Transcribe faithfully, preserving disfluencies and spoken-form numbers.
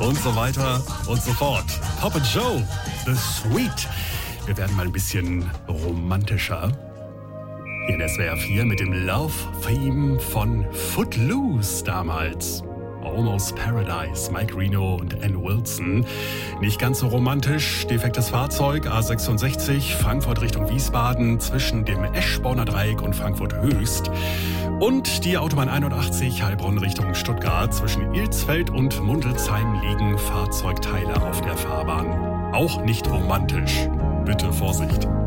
und so weiter und so fort. Papa Joe, The Sweet. Wir werden mal ein bisschen romantischer. Hier in S W R vier mit dem Love-Theme von Footloose damals. Almost Paradise, Mike Reno und Ann Wilson. Nicht ganz so romantisch, defektes Fahrzeug, A sechsundsechzig, Frankfurt Richtung Wiesbaden, zwischen dem Eschborner Dreieck und Frankfurt Höchst. Und die Autobahn einundachtzig, Heilbronn Richtung Stuttgart, zwischen Ilsfeld und Mundelsheim liegen Fahrzeugteile auf der Fahrbahn. Auch nicht romantisch. Bitte Vorsicht.